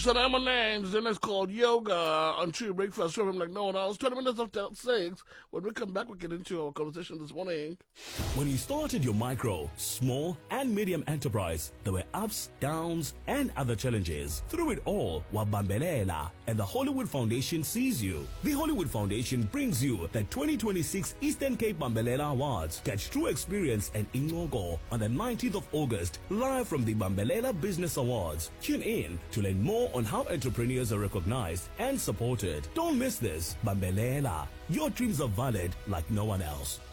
So now my name's then it's called yoga on True Breakfast. So I'm like no one else. 20 minutes after 6. When we come back, we get into our conversation this morning. When you started your micro, small, and medium enterprise, there were ups, downs, and other challenges. Through it all, Wabambelela and the Hollywood Foundation sees you. The Hollywood Foundation brings you the 2026 Eastern Cape Bambelela Awards. Catch true experience and Ingogo on the 19th of August, live from the Bambelela Business Awards. Tune in to learn more on how entrepreneurs are recognized and supported. Don't miss this. Bambelela, your dreams are valid like no one else.